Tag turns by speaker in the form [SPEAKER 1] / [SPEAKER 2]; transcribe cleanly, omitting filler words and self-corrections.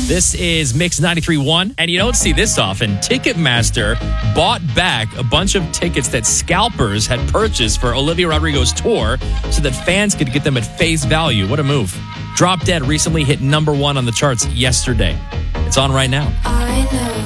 [SPEAKER 1] This is Mix 93.1, and you don't see this often. Ticketmaster bought back a bunch of tickets that scalpers had purchased for Olivia Rodrigo's tour so that fans could get them at face value. What a move. Drop Dead recently hit #1 on the charts yesterday. It's on right now.